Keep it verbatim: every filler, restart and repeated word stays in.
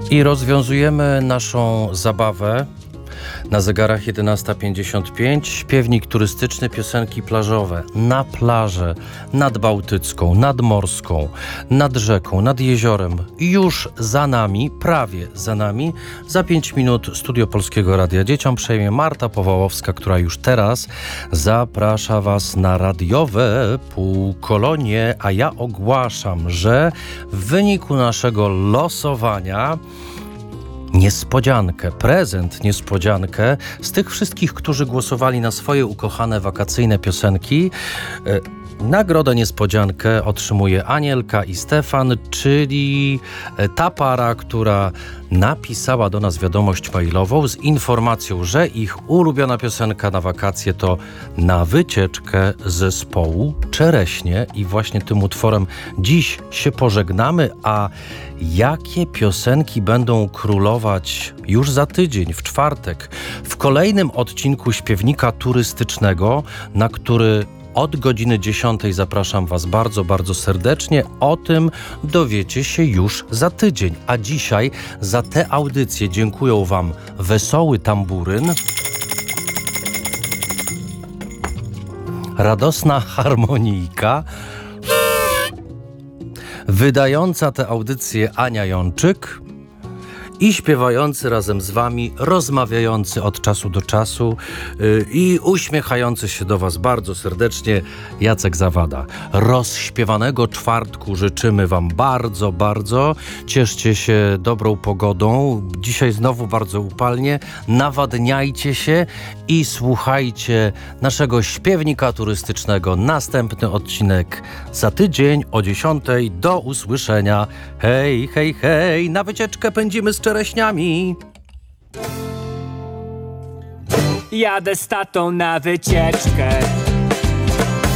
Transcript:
I rozwiązujemy naszą zabawę. Na zegarach jedenasta pięćdziesiąt pięć. Śpiewnik turystyczny, piosenki plażowe. Na plażę, nad Bałtycką, nad Morską, nad rzeką, nad jeziorem. Już za nami, prawie za nami. Za pięć minut Studio Polskiego Radia Dzieciom przejmie Marta Powałowska, która już teraz zaprasza Was na radiowe półkolonie. A ja ogłaszam, że w wyniku naszego losowania niespodziankę, prezent niespodziankę z tych wszystkich, którzy głosowali na swoje ukochane wakacyjne piosenki. Nagrodę niespodziankę otrzymuje Anielka i Stefan, czyli ta para, która napisała do nas wiadomość mailową z informacją, że ich ulubiona piosenka na wakacje to Na wycieczkę zespołu Czereśnie. I właśnie tym utworem dziś się pożegnamy, a jakie piosenki będą królować już za tydzień, w czwartek, w kolejnym odcinku Śpiewnika Turystycznego, na który od godziny dziesiątej zapraszam Was bardzo, bardzo serdecznie. O tym dowiecie się już za tydzień. A dzisiaj za tę audycję dziękuję Wam Wesoły Tamburyn, Radosna Harmonijka, wydająca tę audycję Ania Jączyk i śpiewający razem z Wami, rozmawiający od czasu do czasu yy, i uśmiechający się do Was bardzo serdecznie Jacek Zawada. Rozśpiewanego czwartku życzymy Wam bardzo, bardzo. Cieszcie się dobrą pogodą. Dzisiaj znowu bardzo upalnie. Nawadniajcie się i słuchajcie naszego śpiewnika turystycznego. Następny odcinek za tydzień o dziesiątej. Do usłyszenia. Hej, hej, hej. Na wycieczkę pędzimy z czereśniami. Jadę z tatą na wycieczkę.